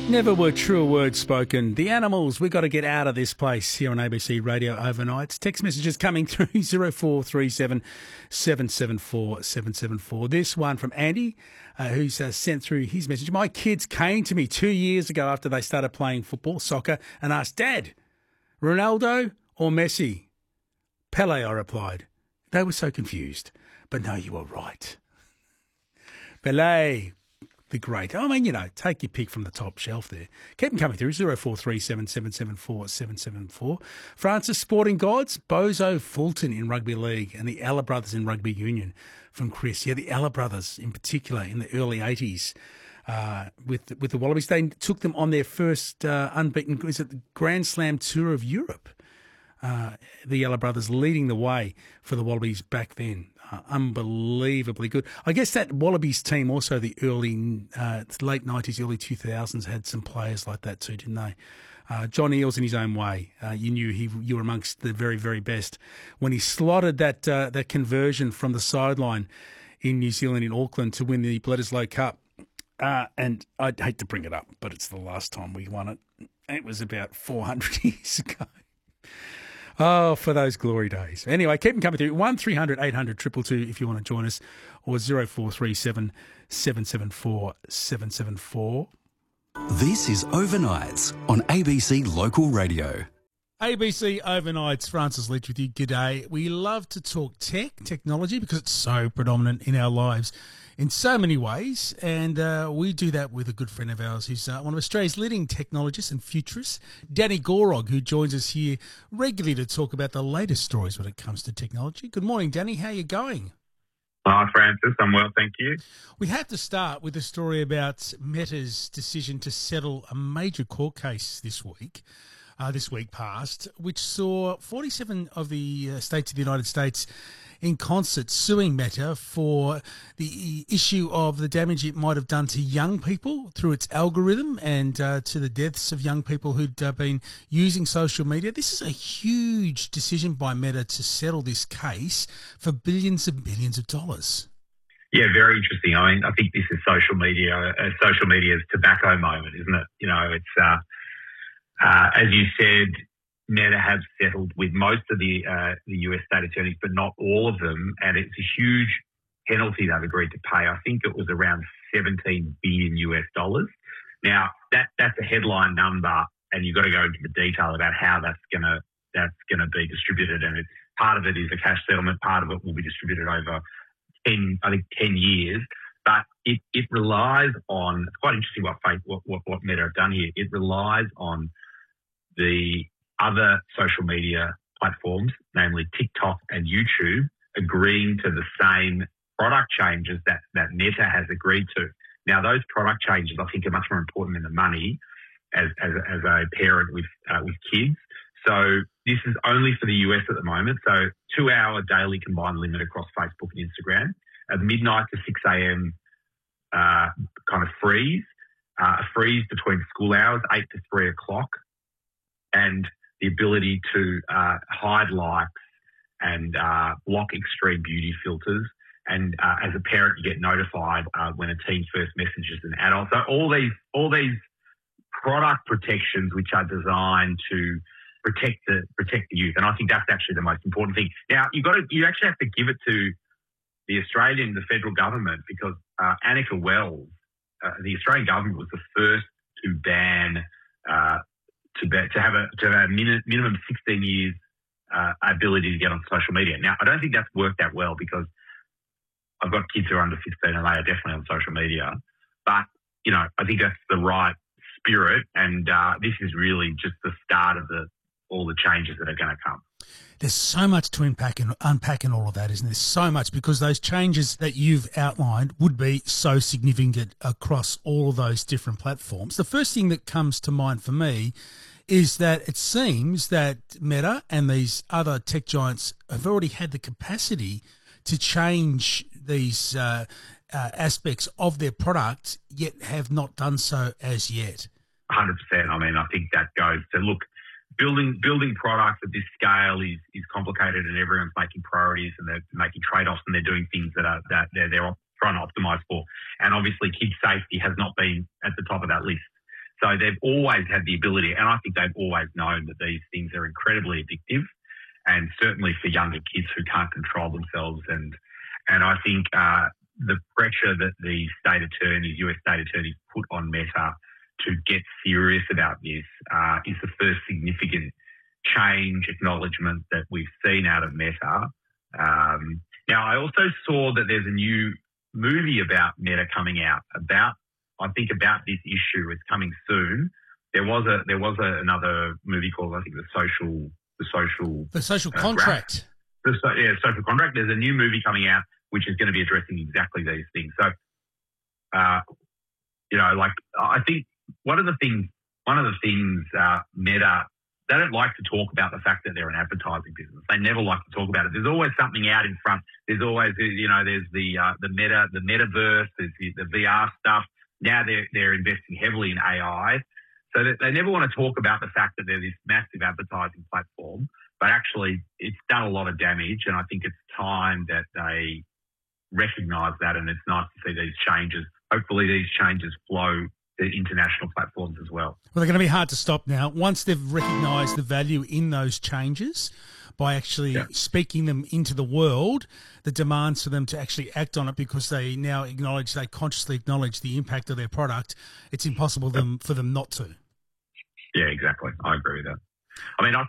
Never were truer words spoken. The animals, we got to get out of this place here on ABC Radio Overnights. Text messages coming through 0437 774 774. This one from Andy, who's sent through his message. My kids came to me 2 years ago after they started playing football, soccer, and asked, Dad, Ronaldo or Messi? Pele, I replied. They were so confused. But no, you were right. Pele, the great. I mean, take your pick from the top shelf there. Keep them coming through, 0437 774 774. Francis Sporting Gods, Bozo Fulton in Rugby League and the Ella Brothers in Rugby Union from Chris. Yeah, the Ella Brothers in particular in the early 80s with the Wallabies. They took them on their first unbeaten, is it the Grand Slam Tour of Europe? The Ella Brothers leading the way for the Wallabies back then. Unbelievably good. I guess that Wallabies team also the late 90s, early 2000s had some players like that too, didn't they? John Eales in his own way. You knew you were amongst the very, very best. When he slotted that conversion from the sideline in New Zealand, in Auckland, to win the Bledisloe Cup. And I'd hate to bring it up, but it's the last time we won it. It was about 400 years ago. Oh, for those glory days. Anyway, keep them coming through. 1300 800 222 if you want to join us, or 0437 774 774. This is Overnights on ABC Local Radio. ABC Overnights, Francis Leach with you. G'day. We love to talk technology, because it's so predominant in our lives in so many ways, and we do that with a good friend of ours who's one of Australia's leading technologists and futurists, Danny Gorog, who joins us here regularly to talk about the latest stories when it comes to technology. Good morning, Danny. How are you going? Hi, Francis. I'm well, thank you. We have to start with a story about Meta's decision to settle a major court case this week past, which saw 47 of the states of the United States in concert suing Meta for the issue of the damage it might have done to young people through its algorithm and to the deaths of young people who'd been using social media. This is a huge decision by Meta to settle this case for billions and billions of dollars. Yeah, very interesting. I mean, I think this is social media's tobacco moment, isn't it? It's as you said, Meta have settled with most of the US state attorneys, but not all of them, and it's a huge penalty they've agreed to pay. I think it was around $17 billion US. Now that's a headline number, and you've got to go into the detail about how that's gonna be distributed. And part of it is a cash settlement, part of it will be distributed over 10 years. But it relies on, it's quite interesting what Meta have done here. It relies on the other social media platforms, namely TikTok and YouTube, agreeing to the same product changes that Meta has agreed to. Now, those product changes, I think, are much more important than the money as a parent with kids. So this is only for the US at the moment. So 2-hour daily combined limit across Facebook and Instagram, at midnight to 6 a.m. Kind of freeze, a freeze between school hours, 8 to 3 o'clock, and the ability to hide likes and block extreme beauty filters. And as a parent, you get notified when a teen first messages an adult. So all these product protections which are designed to protect the youth, and I think that's actually the most important thing. Now you actually have to give it to the federal government, because Annika Wells, the Australian government was the first to ban to have a minimum 16 years ability to get on social media. Now, I don't think that's worked out well, because I've got kids who are under 15 and they are definitely on social media. But, I think that's the right spirit, and this is really just the start of all the changes that are going to come. There's so much to unpack in all of that, isn't there? So much, because those changes that you've outlined would be so significant across all of those different platforms. The first thing that comes to mind for me is that it seems that Meta and these other tech giants have already had the capacity to change these aspects of their product, yet have not done so as yet. 100%. I mean, I think that goes to, look, building products at this scale is complicated, and everyone's making priorities and they're making trade-offs, and they're doing things that they're trying to optimize for. And obviously, kids' safety has not been at the top of that list. So they've always had the ability, and I think they've always known that these things are incredibly addictive, and certainly for younger kids who can't control themselves. And I think the pressure that the US state attorneys put on Meta to get serious about this is the first significant change, acknowledgement that we've seen out of Meta. Now, I also saw that there's a new movie about Meta coming out about this issue. It's coming soon. There was another movie called, I think, The Social Contract. Social Contract. There's a new movie coming out which is going to be addressing exactly these things. So, I think one of the things Meta, they don't like to talk about the fact that they're an advertising business. They never like to talk about it. There's always something out in front. There's always, there's the metaverse, there's the VR stuff. Now they're investing heavily in AI. So they never want to talk about the fact that they're this massive advertising platform, but actually it's done a lot of damage. And I think it's time that they recognise that, and it's nice to see these changes. Hopefully these changes flow to international platforms as well. Well, they're going to be hard to stop now. Once they've recognised the value in those changes by actually speaking them into the world, the demands for them to actually act on it, because they now consciously acknowledge the impact of their product, it's impossible for them not to. Yeah, exactly. I agree with that. I mean, I